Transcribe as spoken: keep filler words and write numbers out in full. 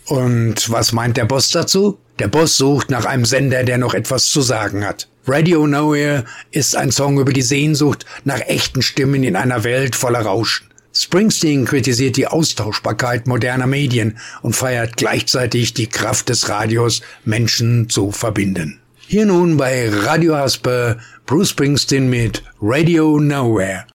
Und was meint der Boss dazu? Der Boss sucht nach einem Sender, der noch etwas zu sagen hat. Radio Nowhere ist ein Song über die Sehnsucht nach echten Stimmen in einer Welt voller Rauschen. Springsteen kritisiert die Austauschbarkeit moderner Medien und feiert gleichzeitig die Kraft des Radios, Menschen zu verbinden. Hier nun bei Radio Haspe Bruce Springsteen mit Radio Nowhere.